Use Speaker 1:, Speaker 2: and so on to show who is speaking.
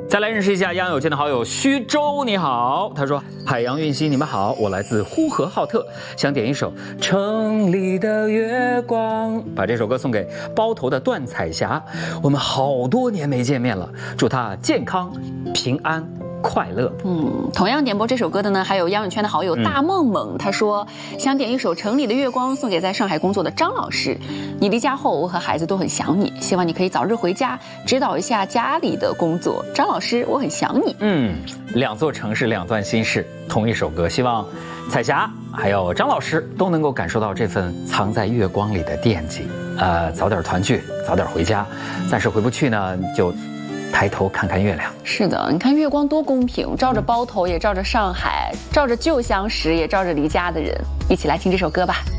Speaker 1: 再来认识一下央友间的好友徐州，你好。他说：海洋运溪，你们好，我来自呼和浩特，想点一首《城里的月光》，把这首歌送给包头的段彩霞。我们好多年没见面了，祝她健康、平安、快乐。
Speaker 2: 同样点播这首歌的呢，还有央友圈的好友大梦梦，他说想点一首《城里的月光》送给在上海工作的张老师。你离家后，我和孩子都很想你，希望你可以早日回家，指导一下家里的工作。张老师，我很想你。
Speaker 1: 两座城市，两段心事，同一首歌，希望彩霞还有张老师都能够感受到这份藏在月光里的惦记。早点团聚，早点回家。暂时回不去呢，就抬头看看月亮。
Speaker 2: 是的，你看月光多公平，照着包头，也照着上海，照着旧相识，也照着离家的人。一起来听这首歌吧。